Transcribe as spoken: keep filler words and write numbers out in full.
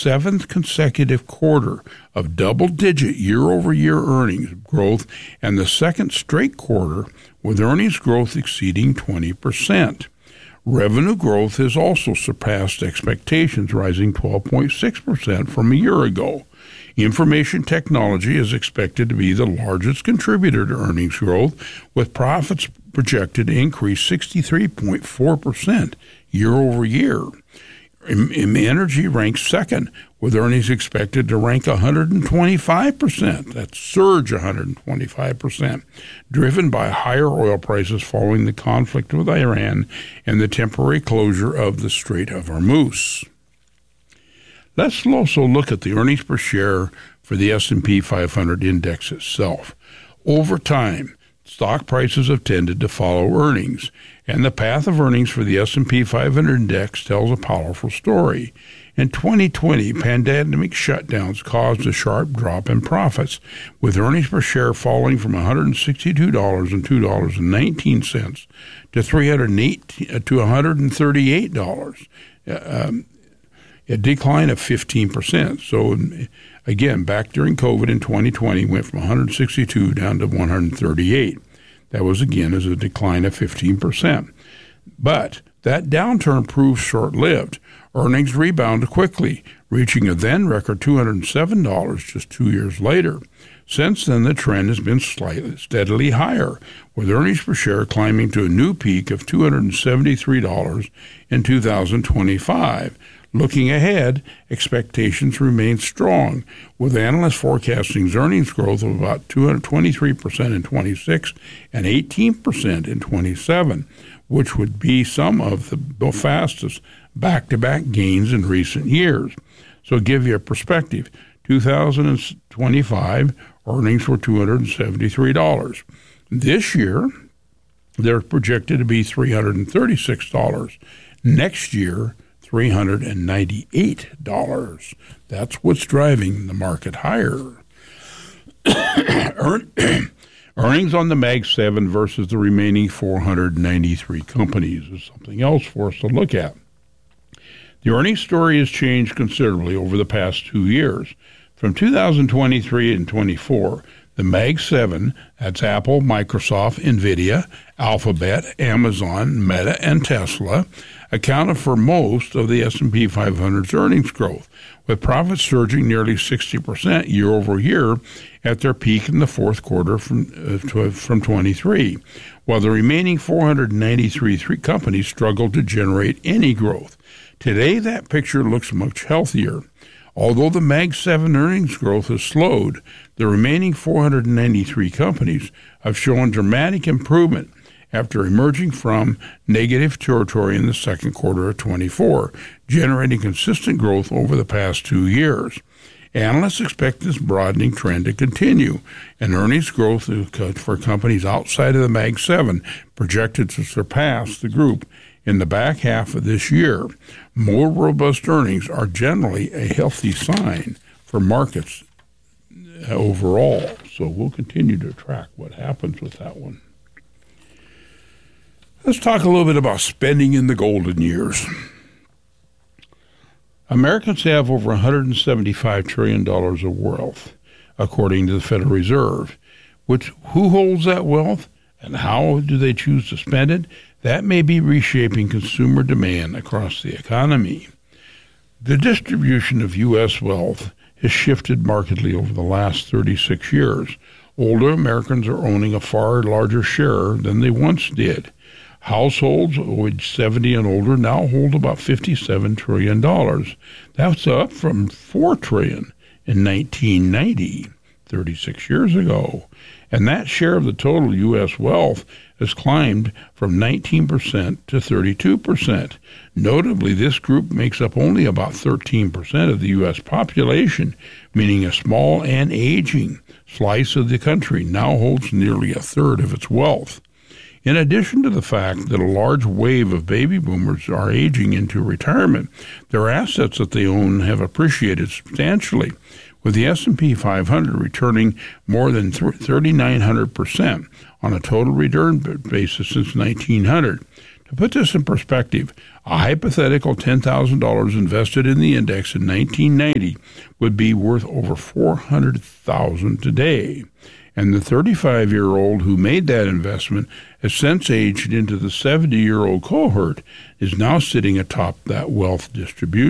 seventh consecutive quarter of double-digit year-over-year earnings growth and the second straight quarter with earnings growth exceeding twenty percent. Revenue growth has also surpassed expectations, rising twelve point six percent from a year ago. Information technology is expected to be the largest contributor to earnings growth, with profits projected to increase sixty-three point four percent year over year. Energy ranks second, with earnings expected to rank one hundred twenty-five percent. That's surge one hundred twenty-five percent, driven by higher oil prices following the conflict with Iran and the temporary closure of the Strait of Hormuz. Let's also look at the earnings per share for the S and P five hundred index itself. Over time, stock prices have tended to follow earnings, and the path of earnings for the S and P five hundred index tells a powerful story. In twenty twenty, pandemic shutdowns caused a sharp drop in profits, with earnings per share falling from one hundred sixty-two dollars and two dollars and nineteen cents to three hundred eight to one hundred thirty-eight dollars, um, a decline of fifteen percent. So again, back during COVID in twenty twenty, went from one hundred sixty-two down to one hundred thirty-eight. That was, again, as a decline of fifteen percent. But that downturn proved short-lived. Earnings rebounded quickly, reaching a then-record two hundred seven dollars just two years later. Since then, the trend has been slightly, steadily higher, with earnings per share climbing to a new peak of two hundred seventy-three dollars in two thousand twenty-five. Looking ahead, expectations remain strong, with analysts forecasting earnings growth of about two hundred twenty-three percent in twenty-six and eighteen percent in twenty-seven, which would be some of the fastest back-to-back gains in recent years. So to give you a perspective, two thousand twenty-five earnings were two hundred seventy-three dollars. This year, they're projected to be three hundred thirty-six dollars. Next year, three hundred ninety-eight dollars. That's what's driving the market higher. Earnings on the Mag seven versus the remaining four hundred ninety-three companies is something else for us to look at. The earnings story has changed considerably over the past two years. From two thousand twenty-three and twenty-four, the Mag seven, that's Apple, Microsoft, NVIDIA, Alphabet, Amazon, Meta, and Tesla, accounted for most of the S and P five hundred's earnings growth, with profits surging nearly sixty percent year over year at their peak in the fourth quarter from uh, from twenty-three, while the remaining four hundred ninety-three three companies struggled to generate any growth. Today, that picture looks much healthier. Although the Mag seven earnings growth has slowed, the remaining four hundred ninety-three companies have shown dramatic improvement after emerging from negative territory in the second quarter of twenty-four, generating consistent growth over the past two years. Analysts expect this broadening trend to continue, and earnings growth for companies outside of the Mag seven projected to surpass the group in the back half of this year. More robust earnings are generally a healthy sign for markets overall, so we'll continue to track what happens with that one. Let's talk a little bit about spending in the golden years. Americans have over one hundred seventy-five trillion dollars of wealth, according to the Federal Reserve. Which, who holds that wealth and how do they choose to spend it? That may be reshaping consumer demand across the economy. The distribution of U S wealth has shifted markedly over the last thirty-six years. Older Americans are owning a far larger share than they once did. Households aged seventy and older now hold about fifty-seven trillion dollars. That's up from four trillion dollars in nineteen ninety, thirty-six years ago. And that share of the total U S wealth has climbed from nineteen percent to thirty-two percent. Notably, this group makes up only about thirteen percent of the U S population, meaning a small and aging slice of the country now holds nearly a third of its wealth. In addition to the fact that a large wave of baby boomers are aging into retirement, their assets that they own have appreciated substantially, with the S and P five hundred returning more than three thousand nine hundred percent on a total return basis since nineteen hundred. To put this in perspective, a hypothetical ten thousand dollars invested in the index in nineteen ninety would be worth over four hundred thousand dollars today. And the thirty-five-year-old who made that investment has since aged into the seventy-year-old cohort is now sitting atop that wealth distribution.